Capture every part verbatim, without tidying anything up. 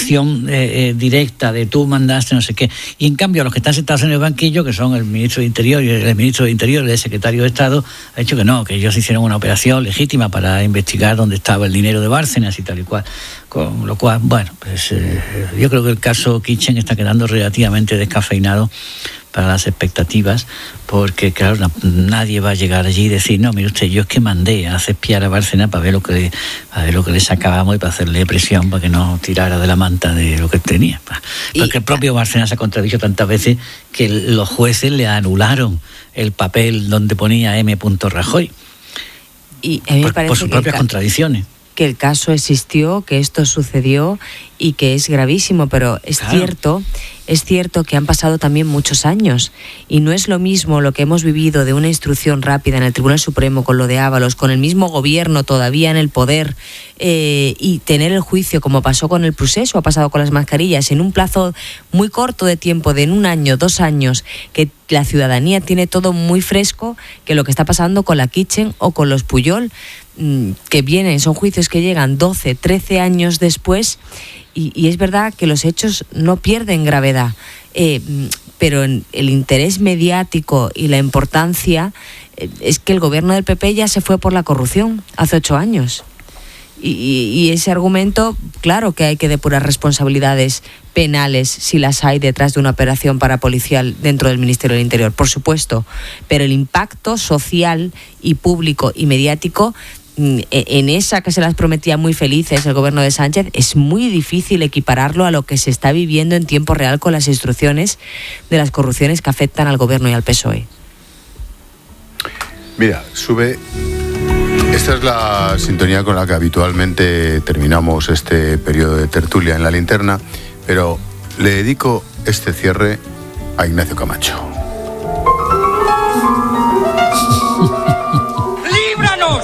acción eh, eh, directa de tú mandaste no sé qué. Y en cambio los que están sentados en el banquillo, que son el ministro de Interior y el ministro de Interior y el secretario de Estado, ha dicho que no, que ellos hicieron una operación legítima para investigar dónde estaba el dinero de Bárcenas y tal y cual. Con lo cual, bueno, pues eh, yo creo que el caso Kitchen está quedando relativamente descafeinado para las expectativas, porque claro, no, nadie va a llegar allí y decir, no, mire usted, yo es que mandé a hacer espiar a Bárcenas para ver lo que le, para ver lo que le sacábamos y para hacerle presión para que no tirara de la manta de lo que tenía. Porque y, el propio Bárcenas se ha contradicho tantas veces que los jueces le anularon el papel donde ponía M. Rajoy. Y a mí me por, parece por sus propias que contradicciones. Que el caso existió, que esto sucedió y que es gravísimo, pero es claro. cierto, es cierto que han pasado también muchos años y no es lo mismo lo que hemos vivido de una instrucción rápida en el Tribunal Supremo con lo de Ábalos, con el mismo gobierno todavía en el poder eh, y tener el juicio como pasó con el Procés o ha pasado con las mascarillas en un plazo muy corto de tiempo, de en un año, dos años, que la ciudadanía tiene todo muy fresco, que lo que está pasando con la Kitchen o con los Pujol, que vienen, son juicios que llegan doce, trece años después y, y es verdad que los hechos no pierden gravedad, eh, pero en el interés mediático y la importancia eh, es que el gobierno del P P ya se fue por la corrupción hace ocho años. Y, y, y ese argumento, claro que hay que depurar responsabilidades penales si las hay detrás de una operación parapolicial dentro del Ministerio del Interior, por supuesto, pero el impacto social y público y mediático en esa que se las prometía muy felices el gobierno de Sánchez, es muy difícil equipararlo a lo que se está viviendo en tiempo real con las instrucciones de las corrupciones que afectan al gobierno y al P S O E. Mira, sube. Esta es la sintonía con la que habitualmente terminamos este periodo de tertulia en La Linterna, pero le dedico este cierre a Ignacio Camacho. ¡Líbranos!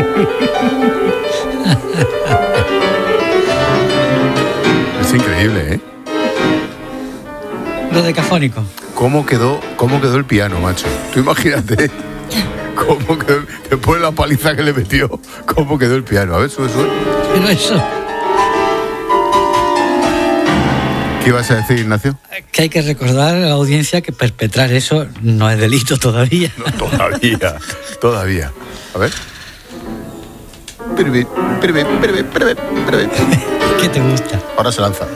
Es increíble, ¿eh? Lo decafónico. ¿Cómo quedó, cómo quedó el piano, macho? Tú imagínate cómo quedó, después de la paliza que le metió, cómo quedó el piano. A ver, sube, sube. Pero eso... ¿Qué ibas a decir, Ignacio? Que hay que recordar a la audiencia que perpetrar eso no es delito todavía. No, todavía, todavía. A ver. ¿Qué te gusta? Ahora se lanza.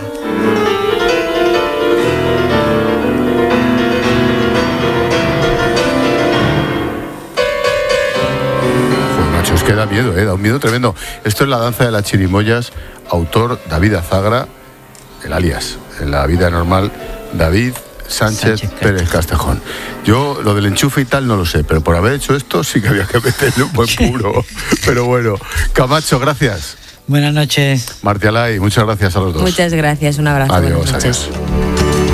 Pues macho, es que da miedo, ¿eh? Da un miedo tremendo. Esto es La danza de las chirimoyas, autor David Azagra, el alias, en la vida normal, David Sánchez, Sánchez Pérez Castejón. Yo lo del enchufe y tal no lo sé, pero por haber hecho esto sí que había que meterle un buen puro. Pero bueno, Camacho, gracias. Buenas noches. Martialay, muchas gracias a los dos. Muchas gracias, un abrazo. Adiós, adiós.